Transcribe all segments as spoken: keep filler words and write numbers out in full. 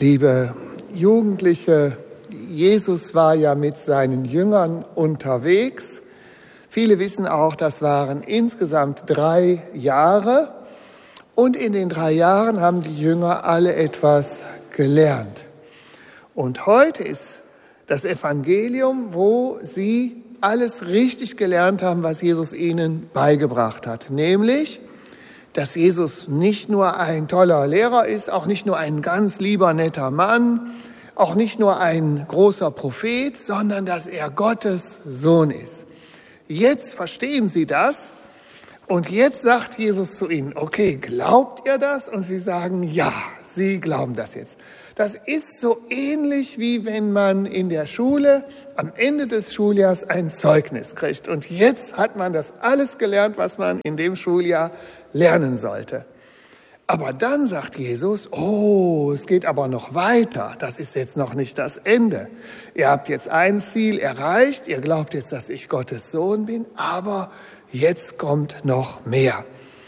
Liebe Jugendliche, Jesus war ja mit seinen Jüngern unterwegs. Viele wissen auch, das waren insgesamt drei Jahre. Und in den drei Jahren haben die Jünger alle etwas gelernt. Und heute ist das Evangelium, wo sie alles richtig gelernt haben, was Jesus ihnen beigebracht hat. Nämlich, dass Jesus nicht nur ein toller Lehrer ist, auch nicht nur ein ganz lieber, netter Mann, auch nicht nur ein großer Prophet, sondern dass er Gottes Sohn ist. Jetzt verstehen sie das und jetzt sagt Jesus zu ihnen, okay, glaubt ihr das? Und sie sagen, ja, sie glauben das jetzt. Das ist so ähnlich wie wenn man in der Schule am Ende des Schuljahrs ein Zeugnis kriegt. Und jetzt hat man das alles gelernt, was man in dem Schuljahr lernen sollte. Aber dann sagt Jesus, oh, es geht aber noch weiter. Das ist jetzt noch nicht das Ende. Ihr habt jetzt ein Ziel erreicht. Ihr glaubt jetzt, dass ich Gottes Sohn bin. Aber jetzt kommt noch mehr.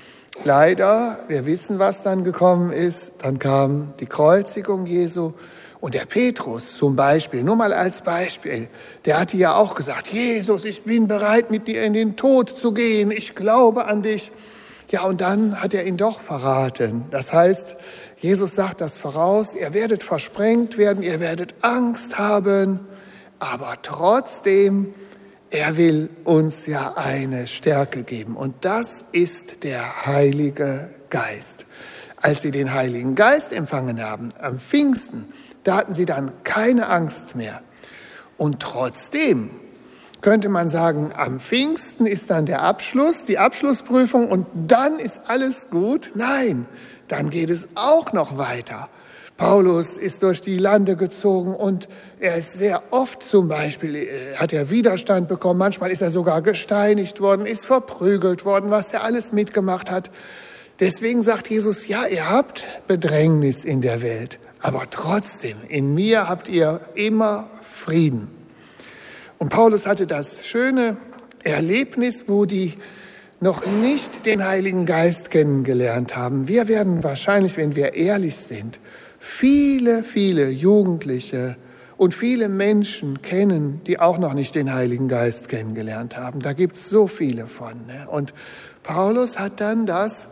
Leider, wir wissen, was dann gekommen ist. Dann kam die Kreuzigung Jesu. Und der Petrus zum Beispiel, nur mal als Beispiel, der hatte ja auch gesagt, Jesus, ich bin bereit, mit dir in den Tod zu gehen. Ich glaube an dich. Ja, und dann hat er ihn doch verraten. Das heißt, Jesus sagt das voraus, ihr werdet versprengt werden, ihr werdet Angst haben, aber trotzdem, er will uns ja eine Stärke geben. Und das ist der Heilige Geist. Als sie den Heiligen Geist empfangen haben, am Pfingsten, da hatten sie dann keine Angst mehr. Und trotzdem könnte man sagen, am Pfingsten ist dann der Abschluss, die Abschlussprüfung und dann ist alles gut. Nein, dann geht es auch noch weiter. Paulus ist durch die Lande gezogen und er ist sehr oft zum Beispiel, hat er Widerstand bekommen, manchmal ist er sogar gesteinigt worden, ist verprügelt worden, was er alles mitgemacht hat. Deswegen sagt Jesus, ja, ihr habt Bedrängnis in der Welt, aber trotzdem, in mir habt ihr immer Frieden. Und Paulus hatte das schöne Erlebnis, wo die noch nicht den Heiligen Geist kennengelernt haben. Wir werden wahrscheinlich, wenn wir ehrlich sind, viele, viele Jugendliche und viele Menschen kennen, die auch noch nicht den Heiligen Geist kennengelernt haben. Da gibt es so viele von. Und Paulus hat dann das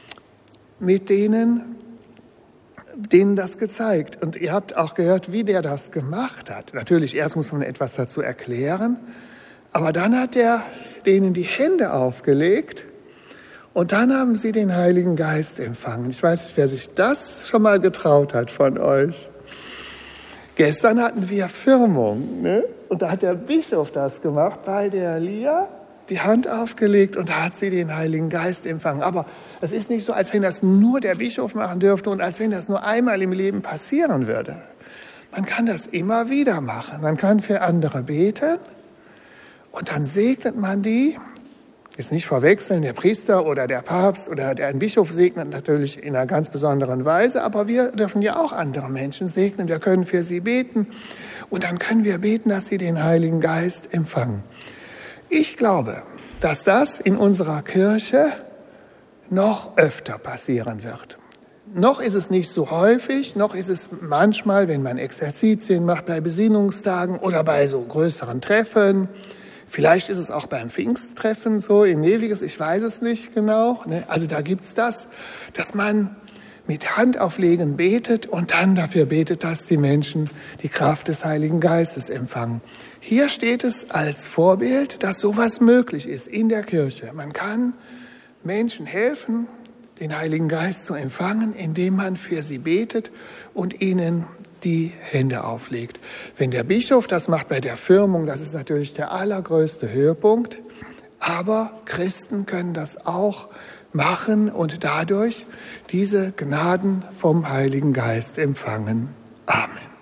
mit denen denen das gezeigt. Und ihr habt auch gehört, wie der das gemacht hat. Natürlich, erst muss man etwas dazu erklären, aber dann hat er denen die Hände aufgelegt und dann haben sie den Heiligen Geist empfangen. Ich weiß nicht, wer sich das schon mal getraut hat von euch. Gestern hatten wir Firmung, ne? Und da hat der Bischof das gemacht bei der Lia, die Hand aufgelegt und da hat sie den Heiligen Geist empfangen. Aber es ist nicht so, als wenn das nur der Bischof machen dürfte und als wenn das nur einmal im Leben passieren würde. Man kann das immer wieder machen. Man kann für andere beten und dann segnet man die. Ist nicht verwechseln, der Priester oder der Papst oder der ein Bischof segnet natürlich in einer ganz besonderen Weise, aber wir dürfen ja auch andere Menschen segnen. Wir können für sie beten und dann können wir beten, dass sie den Heiligen Geist empfangen. Ich glaube, dass das in unserer Kirche noch öfter passieren wird. Noch ist es nicht so häufig, noch ist es manchmal, wenn man Exerzitien macht, bei Besinnungstagen oder bei so größeren Treffen. Vielleicht ist es auch beim Pfingsttreffen so, in Neviges, ich weiß es nicht genau. Also da gibt's das, dass man mit Handauflegen betet und dann dafür betet, dass die Menschen die Kraft des Heiligen Geistes empfangen. Hier steht es als Vorbild, dass sowas möglich ist in der Kirche. Man kann Menschen helfen, den Heiligen Geist zu empfangen, indem man für sie betet und ihnen die Hände auflegt. Wenn der Bischof das macht bei der Firmung, das ist natürlich der allergrößte Höhepunkt, aber Christen können das auch machen und dadurch diese Gnaden vom Heiligen Geist empfangen.